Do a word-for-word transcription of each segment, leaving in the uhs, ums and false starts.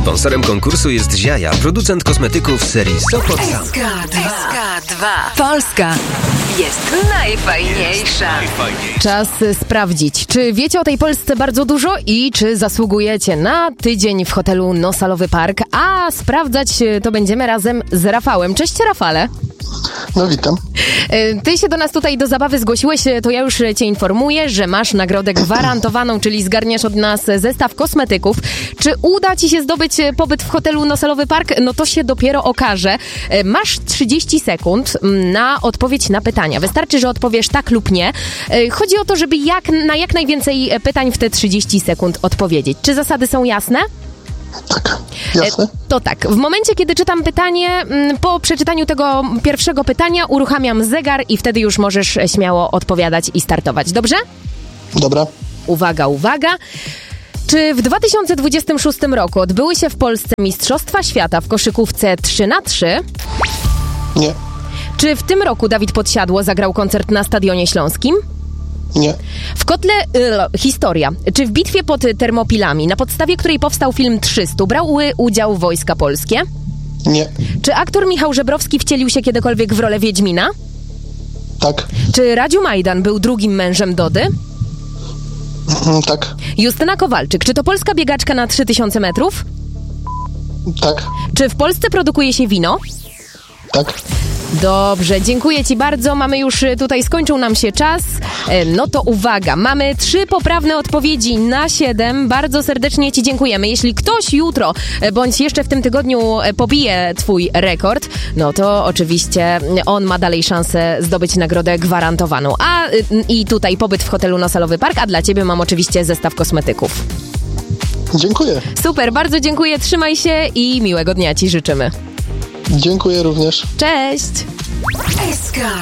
Sponsorem konkursu jest Ziaja, producent kosmetyków serii Sopot Sam. S K dwa. Polska jest najfajniejsza. Czas sprawdzić, czy wiecie o tej Polsce bardzo dużo i czy zasługujecie na tydzień w hotelu Nosalowy Park. A sprawdzać to będziemy razem z Rafałem. Cześć, Rafale. No witam. Ty się do nas tutaj do zabawy zgłosiłeś, to ja już cię informuję, że masz nagrodę gwarantowaną, czyli zgarniasz od nas zestaw kosmetyków. Czy uda ci się zdobyć pobyt w hotelu Nosalowy Park? No to się dopiero okaże. Masz trzydzieści sekund na odpowiedź na pytania. Wystarczy, że odpowiesz tak lub nie. Chodzi o to, żeby jak, na jak najwięcej pytań w te trzydzieści sekund odpowiedzieć. Czy zasady są jasne? Tak, jasne. To tak, w momencie, kiedy czytam pytanie, po przeczytaniu tego pierwszego pytania uruchamiam zegar i wtedy już możesz śmiało odpowiadać i startować. Dobrze? Dobra. Uwaga, uwaga. Czy w dwa tysiące dwudziestym szóstym roku odbyły się w Polsce Mistrzostwa Świata w koszykówce trzy na trzy? Nie. Czy w tym roku Dawid Podsiadło zagrał koncert na Stadionie Śląskim? Nie. W kotle y, historia. Czy w bitwie pod Termopilami, na podstawie której powstał film trzysta, brały udział wojska polskie? Nie. Czy aktor Michał Żebrowski wcielił się kiedykolwiek w rolę Wiedźmina? Tak. Czy Radziu Majdan był drugim mężem Dody? Mm, tak. Justyna Kowalczyk, czy to polska biegaczka na trzy tysiące metrów? Tak. Czy w Polsce produkuje się wino? Tak. Dobrze, dziękuję ci bardzo. Mamy już tutaj, skończył nam się czas. No to uwaga, mamy trzy poprawne odpowiedzi na siedem. Bardzo serdecznie ci dziękujemy. Jeśli ktoś jutro, bądź jeszcze w tym tygodniu pobije twój rekord, no to oczywiście on ma dalej szansę zdobyć nagrodę gwarantowaną. A i tutaj pobyt w hotelu Nosalowy Park, a dla ciebie mam oczywiście zestaw kosmetyków. Dziękuję. Super, bardzo dziękuję, trzymaj się i miłego dnia ci życzymy. Dziękuję również. Cześć! S K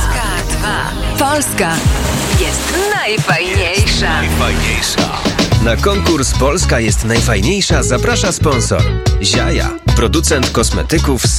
dwa. Polska jest najfajniejsza. Najfajniejsza. Na konkurs Polska jest najfajniejsza zaprasza sponsor. Ziaja, producent kosmetyków